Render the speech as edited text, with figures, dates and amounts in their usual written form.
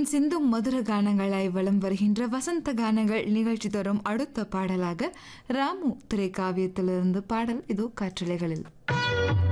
தேன் சிந்தும் மதுர கானங்களாய் வலம் வருகின்ற வசந்த கானங்கள் நிகழ்ச்சி தரும் அடுத்த பாடலாக ராமு திரைக்காவியத்திலிருந்து பாடல் இதோ காற்றலைகளில்.